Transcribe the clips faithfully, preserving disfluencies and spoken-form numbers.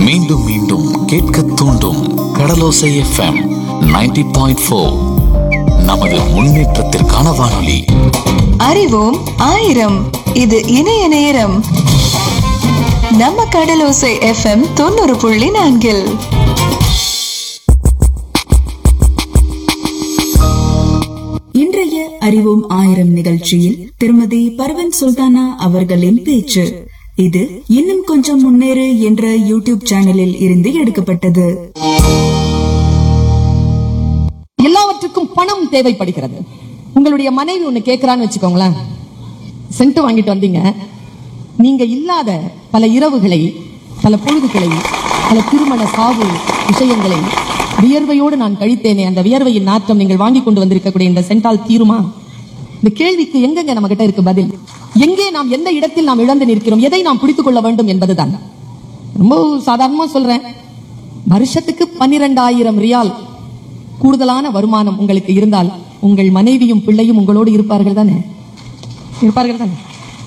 மீண்டும் மீண்டும் கேட்க தூண்டும் கடலோசை எஃப்எம் நைன்டி பாயிண்ட் ஃபோர். நமது முன்னேற்றத்திற்கான வானொலி. அறிவோம் ஆயிரம். இது இணைய நேரம். நம்ம கடலோசை எஃப்எம் தொண்ணூறு புள்ளி நான்கில். இன்றைய அறிவோம் ஆயிரம் நிகழ்ச்சியில் திருமதி பர்வன் சுல்தானா அவர்களின் பேச்சு. இது இன்னும் கொஞ்சம் முன்னேறு என்ற யூடியூப் சேனலில் இருந்து எடுக்கப்பட்டது. எல்லாவற்றுக்கும் பணம் தேவைப்படுகிறது. உங்களுடைய மனைவி ஒண்ணு கேட்கிறான்னு வச்சுக்கோங்களேன், சென்ட் வாங்கிட்டு வந்தீங்க, நீங்க இல்லாத பல இரவுகளை, பல பொழுதுகளை, பல திருமண சாவு விஷயங்களை வியர்வையோடு நான் கழித்தேனே, அந்த வியர்வையின் நாற்றம் நீங்கள் வாங்கி கொண்டு வந்திருக்கக்கூடிய இந்த சென்டால் தீருமா? இந்த கேள்விக்கு எங்கெங்க நம்ம கிட்ட இருக்கு பதில்? எங்கே நாம், எந்த இடத்தில் நாம் இழந்து நிற்கிறோம், எதை நாம் பிடித்துக் கொள்ள வேண்டும் என்பதுதான். ரொம்ப சாதாரணமா சொல்றேன், வருஷத்துக்கு பன்னிரெண்டாயிரம் ரியால் கூடுதலான வருமானம் உங்களுக்கு இருந்தால் உங்கள் மனைவியும் பிள்ளையும் உங்களோடு இருப்பார்கள் தானே? இருப்பார்கள் தானே?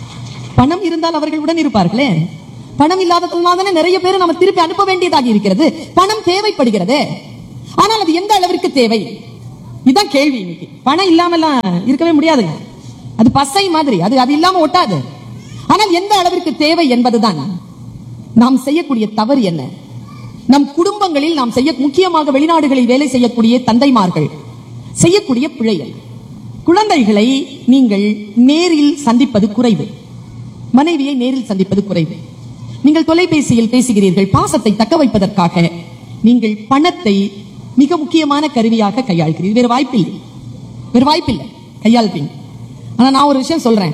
பணம் இருந்தால் அவர்கள் உடன் இருப்பார்களே. பணம் இல்லாததுனால தானே நிறைய பேர் நம்ம திருப்பி அனுப்ப வேண்டியதாக இருக்கிறது. பணம் தேவைப்படுகிறது, ஆனால் அது எந்த அளவிற்கு தேவை? இதுதான் கேள்வி இன்னைக்கு. பணம் இல்லாமலாம் இருக்கவே முடியாதுங்க, அது பசை மாதிரி, அது அது இல்லாம ஒட்டாது. ஆனால் எந்த அளவிற்கு தேவை என்பதுதான். நாம் செய்யக்கூடிய தவறு என்ன? நம் குடும்பங்களில் நாம் செய்ய, முக்கியமாக வெளிநாடுகளில் வேலை செய்யக்கூடிய தந்தைமார்கள் செய்யக்கூடிய பிழைகள். குழந்தைகளை நீங்கள் நேரில் சந்திப்பது குறைவு, மனைவியை நேரில் சந்திப்பது குறைவு. நீங்கள் தொலைபேசியில் பேசுகிறீர்கள். பாசத்தை தக்க வைப்பதற்காக நீங்கள் பணத்தை மிக முக்கியமான கருவியாக கையாள்கிறீர்கள். வேறு வாய்ப்பில்லை, வேறு வாய்ப்பில்லை, கையாள்வீங்க. ஆனா நான் ஒரு விஷயம் சொல்றேன்,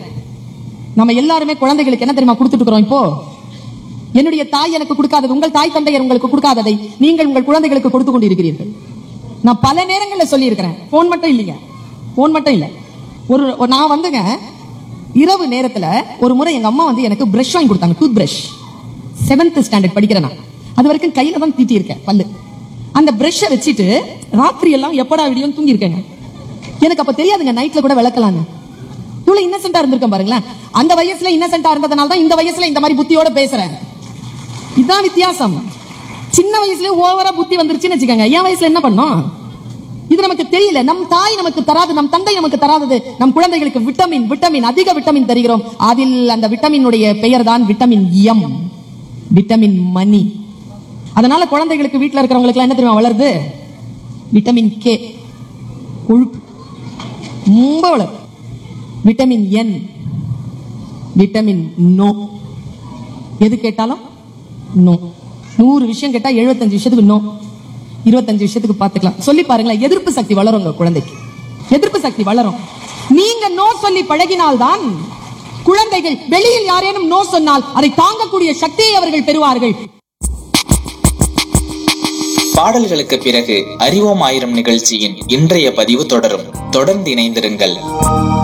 நம்ம எல்லாருமே குழந்தைகளுக்கு என்ன தெரியுமா கொடுத்துட்டு இருக்கிறோம்? இப்போ என்னுடைய தாய் எனக்கு கொடுக்காதது, உங்கள் தாய் தந்தையர் உங்களுக்கு கொடுக்காததை நீங்கள் உங்கள் குழந்தைகளுக்கு கொடுத்து கொண்டிருக்கிறீர்கள். நான் பல நேரங்களில் சொல்லி இருக்கிறேன். போன் மட்டும் இல்லைங்க, போன் மட்டும் இல்ல. ஒரு நான் வந்துங்க இரவு நேரத்துல ஒரு முறை எங்க அம்மா வந்து எனக்கு பிரஷ் வாங்கி கொடுத்தாங்க, டூத் பிரஷ். செவன்த் ஸ்டாண்டர்ட் படிக்கிறேன் நான். அது வரைக்கும் கையில தான் தீட்டி இருக்கேன் பல்லு. அந்த பிரஷை வச்சுட்டு ராத்திரி எல்லாம் எப்படா விடியும் தூங்கி இருக்கேங்க. எனக்கு அப்ப தெரியாதுங்க நைட்ல கூட விளக்கலாங்க. இவ்வளவு இன்னசென்டா இருந்திருக்கேன் பாருங்களேன். அந்த வயசுல இன்னசென்டா இருந்ததுனால தான் இந்த வயசுல இந்த மாதிரி புத்தியோட பேசுறேன். இதுதான் வித்தியாசம். சின்ன வயசுல ஓவரா புத்தி வந்துருச்சுன்னு வச்சுக்கோங்க, என் வயசுல என்ன பண்ணோம்? இது நமக்கு தெரியல. நம் தாய் நமக்கு தராது, நம் தந்தை நமக்கு தராதது நம் குழந்தைகளுக்கு விட்டமின் விட்டமின் அதிக விட்டமின் தருகிறோம். அதில் அந்த விட்டமினுடைய பெயர் தான் விட்டமின் எம், விட்டமின் மணி. அதனால குழந்தைகளுக்கு வீட்டில் இருக்கிறவங்களுக்கு என்ன தெரியுமா வளருது? விட்டமின் கே, கொழுப்பு ரொம்ப வளரும். விட்டமின் என், விட்டமின் நோ. எது கேட்டாலும் நோ. நூறு விஷயம் கேட்டா எழுபத்தஞ்சு விஷயத்துக்கு நோ, இருபத்தஞ்சு விஷயத்துக்கு பாத்துக்கலாம். சொல்லி பாருங்களேன், எதிர்ப்பு சக்தி வளரும் உங்க குழந்தைக்கு, எதிர்ப்பு சக்தி வளரும். நீங்க நோ சொல்லி பழகினால்தான் குழந்தைகள் வெளியில் யாரேனும் நோ சொன்னால் அதை தாங்கக்கூடிய சக்தியை அவர்கள் பெறுவார்கள். பாடல்களுக்கு பிறகு அறிவோம் ஆயிரம் நிகழ்ச்சியின் இன்றைய பதிவு தொடரும். தொடர்ந்து இணைந்திருங்கள்.